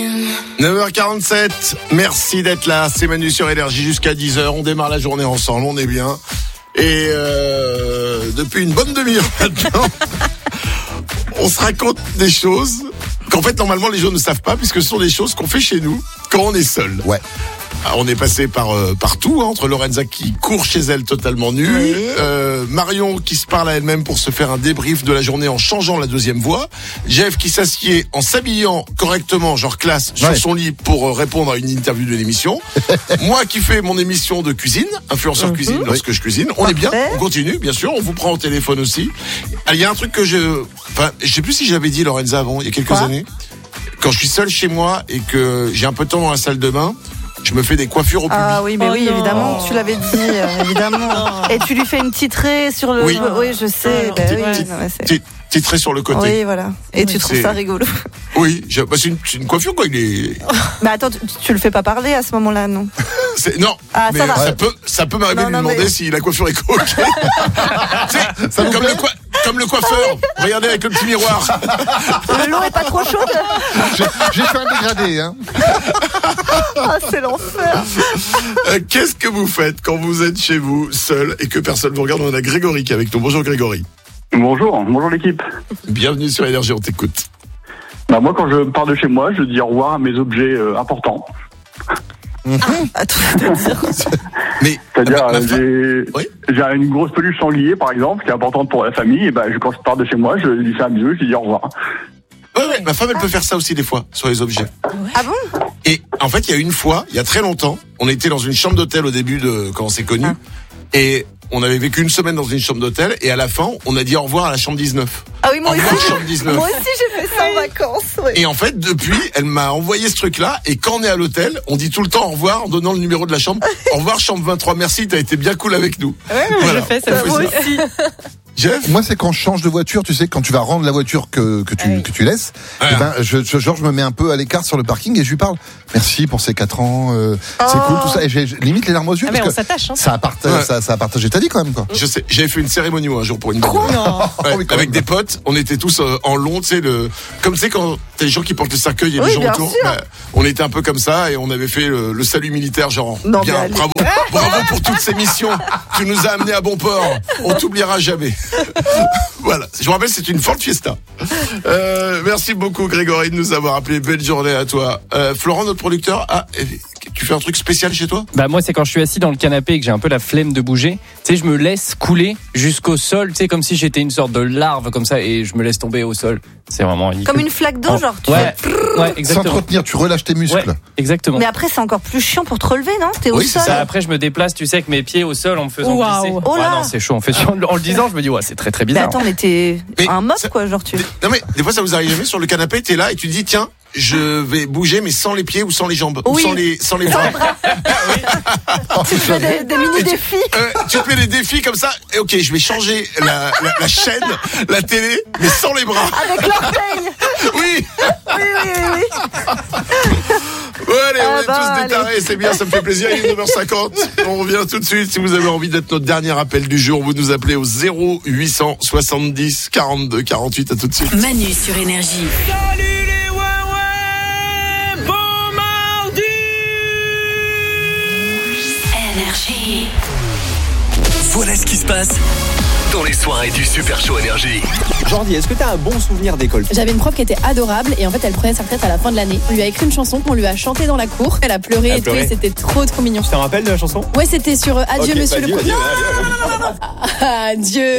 9h47, merci d'être là, c'est Manu sur Énergie jusqu'à 10h, on démarre la journée ensemble, on est bien. Et depuis une bonne demi-heure maintenant, on se raconte des choses qu'en fait normalement les gens ne savent pas, puisque ce sont des choses qu'on fait chez nous quand on est seul. Ouais. Alors, on est passé partout, entre Lorenza qui court chez elle totalement nue, oui. Marion qui se parle à elle-même pour se faire un débrief de la journée en changeant la deuxième voix, Jeff qui s'assied en s'habillant correctement, genre classe, sur son lit pour répondre à une interview de l'émission, moi qui fais mon émission de cuisine, influenceur cuisine lorsque je cuisine, on est bien, on continue bien sûr, on vous prend au téléphone aussi. Il y a un truc que je sais plus si j'avais dit Lorenza avant, il y a quelques années, quand je suis seul chez moi et que j'ai un peu de temps dans la salle de bain, je me fais des coiffures au public. Ah oui, mais évidemment, tu l'avais dit, évidemment. Et tu lui fais une petite raie sur le... Oui, je sais. Petite raie sur le côté. Oui, voilà. Et tu trouves ça rigolo. Oui, c'est une coiffure, quoi. Mais attends, tu le fais pas parler à ce moment-là, non? Non, mais ça va. Ça peut m'arriver de lui demander si la coiffure est coquette. Comme le coiffeur. Regardez avec le petit miroir. L'eau est pas trop chaude. J'ai fait un dégradé, hein. Ah, c'est l'enfer. Qu'est-ce que vous faites quand vous êtes chez vous, seul, et que personne vous regarde? On a Grégory qui est avec nous. Bonjour Grégory. Bonjour l'équipe. Bienvenue sur Énergie, on t'écoute. Moi, quand je pars de chez moi, je dis au revoir à mes objets importants. C'est-à-dire, j'ai une grosse peluche sanglier, par exemple, qui est importante pour la famille. Et quand je pars de chez moi, je lui fais un bisou, je lui dis au revoir. Ouais, ma femme, elle peut faire ça aussi des fois, sur les objets. Ah bon? Et en fait, il y a une fois, il y a très longtemps, on était dans une chambre d'hôtel au début quand on s'est connus. Et on avait vécu une semaine dans une chambre d'hôtel, et à la fin, on a dit au revoir à la chambre 19. Ah oui, moi aussi. Moi aussi, j'ai fait ça en vacances. Oui. Et en fait, depuis, elle m'a envoyé ce truc-là, et quand on est à l'hôtel, on dit tout le temps au revoir en donnant le numéro de la chambre. Au revoir, chambre 23, merci, t'as été bien cool avec nous. Ouais, voilà, je fais ça. Moi aussi. Jeff? Moi, c'est quand je change de voiture, tu sais, quand tu vas rendre la voiture que tu laisses, je me mets un peu à l'écart sur le parking et je lui parle. Merci pour ces 4 ans, c'est cool, tout ça. Et j'ai limite les larmes aux yeux parce que ça a partagé ta vie quand même, quoi. Je sais, j'avais fait une cérémonie un jour pour une bagnole. Avec des potes, on était tous en long, tu sais, comme tu sais quand t'as les gens qui portent le cercueil et les gens autour. On était un peu comme ça et on avait fait le salut militaire, genre bien, bravo pour toutes ces missions. Tu nous as amenés à bon port. On t'oubliera jamais. Voilà, je vous rappelle, c'est une Ford Fiesta. Merci beaucoup Grégory de nous avoir appelé. Belle journée à toi. Florent, notre producteur, tu fais un truc spécial chez toi? Moi, c'est quand je suis assis dans le canapé et que j'ai un peu la flemme de bouger. Tu sais, je me laisse couler jusqu'au sol, tu sais, comme si j'étais une sorte de larve comme ça, et je me laisse tomber au sol. C'est vraiment comme une flaque d'eau, genre. Ouais, exactement. Sans te retenir, tu relâches tes muscles. Ouais, exactement. Mais après, c'est encore plus chiant pour te relever, non? T'es au sol. Ça, après, je me déplace, tu sais, avec mes pieds au sol en me faisant glisser. Oh là. Non, c'est chaud. En fait, en le disant, je me dis, c'est très très bizarre. Mais attends, mais t'es un mob, quoi, genre tu. Non mais des fois, ça vous arrive jamais sur le canapé, t'es là et tu dis tiens, je vais bouger mais sans les pieds ou sans les jambes ou sans les bras. Tu te fais des mini-défis. Tu te fais des défis comme ça. Et ok, je vais changer la chaîne, la télé, mais sans les bras. Avec l'orteil. Oui. Bon, allez, on est tous détarés, c'est bien, ça me fait plaisir. Il est 9h50. On revient tout de suite. Si vous avez envie d'être notre dernier appel du jour, vous nous appelez au 0800 70 42 48. À tout de suite. Manu sur Énergie. Salut les ouais, bon mardi. Énergie. Voilà ce qui se passe dans les soirées du Super Show Énergie. Jordi, est-ce que t'as un bon souvenir d'école? J'avais une prof qui était adorable et en fait elle prenait sa retraite à la fin de l'année. On lui a écrit une chanson qu'on lui a chantée dans la cour. Elle a pleuré et tout, et c'était trop mignon. Tu te rappelles de la chanson? Ouais, c'était sur Adieu Monsieur le Président. Adieu